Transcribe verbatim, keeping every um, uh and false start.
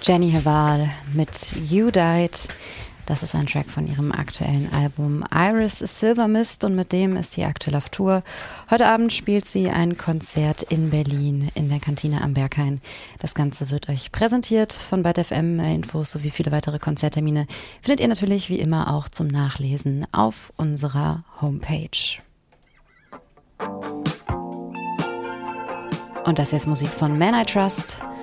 Jenny Hval mit You Died. Das ist ein Track von ihrem aktuellen Album Iris Silver Mist und mit dem ist sie aktuell auf Tour. Heute Abend spielt sie ein Konzert in Berlin in der Kantine am Berghain. Das Ganze wird euch präsentiert von Byte F M. Infos sowie viele weitere Konzerttermine findet ihr natürlich wie immer auch zum Nachlesen auf unserer Homepage. Und das hier ist Musik von Man I Trust.